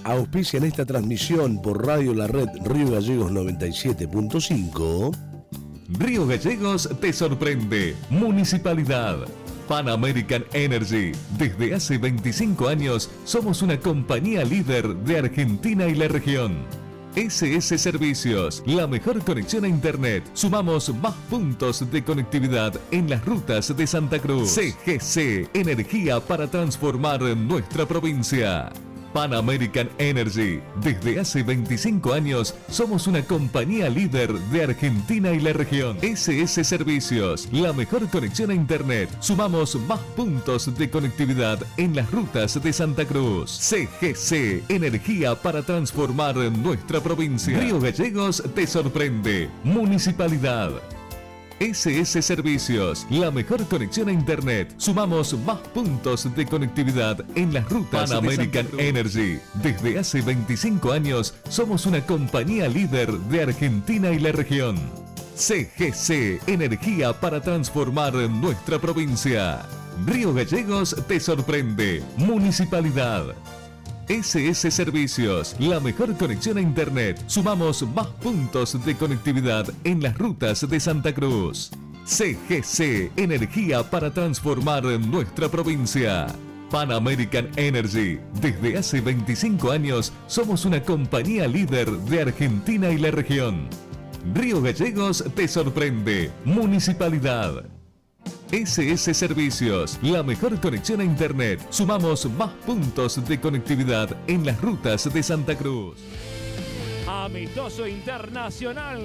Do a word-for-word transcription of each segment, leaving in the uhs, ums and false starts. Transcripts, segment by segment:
auspician esta transmisión por Radio La Red Río Gallegos noventa y siete punto cinco. Río Gallegos te sorprende. Municipalidad. Pan American Energy. Desde hace veinticinco años somos una compañía líder de Argentina y la región. S S Servicios, la mejor conexión a internet. Sumamos más puntos de conectividad en las rutas de Santa Cruz. C G C, energía para transformar nuestra provincia. Pan American Energy. Desde hace veinticinco años somos una compañía líder de Argentina y la región. S S Servicios, la mejor conexión a internet. Sumamos más puntos de conectividad en las rutas de Santa Cruz. C G C, energía para transformar nuestra provincia. Río Gallegos te sorprende. Municipalidad. S S Servicios, la mejor conexión a internet. Sumamos más puntos de conectividad en las rutas. Pan American Energy. Desde hace veinticinco años somos una compañía líder de Argentina y la región. C G C, energía para transformar nuestra provincia. Río Gallegos te sorprende. Municipalidad. S S Servicios, la mejor conexión a internet. Sumamos más puntos de conectividad en las rutas de Santa Cruz. C G C, energía para transformar nuestra provincia. Pan American Energy. Desde hace veinticinco años somos una compañía líder de Argentina y la región. Río Gallegos te sorprende. Municipalidad. S S Servicios, la mejor conexión a internet. Sumamos más puntos de conectividad en las rutas de Santa Cruz. Amistoso internacional.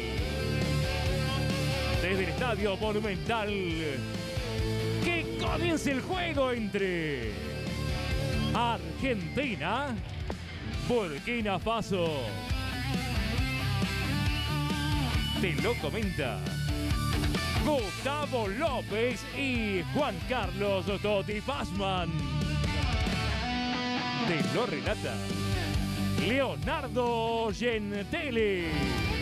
Desde el Estadio Monumental. Que comience el juego entre Argentina, Burkina Faso. Te lo comenta Gustavo López y Juan Carlos Totti Pazman. Te lo relata Leonardo Gentili.